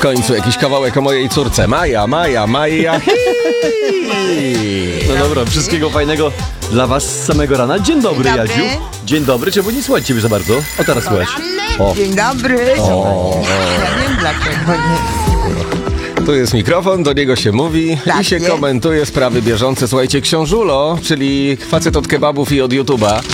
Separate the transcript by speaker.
Speaker 1: końcu jakiś kawałek o mojej córce. Maja.
Speaker 2: No dobra, wszystkiego fajnego dla was z samego rana. Dzień dobry,
Speaker 3: Dzień dobry.
Speaker 2: Jadziu. Dzień dobry, czemu nie słuchać ciebie za bardzo? O, teraz słuchać. O.
Speaker 3: Dzień dobry. Ja wiem dlaczego nie.
Speaker 1: Tu jest mikrofon, do niego się mówi
Speaker 3: Tak,
Speaker 1: i się
Speaker 3: nie?
Speaker 1: komentuje sprawy bieżące. Słuchajcie, Książulo, czyli facet od kebabów i od YouTube'a,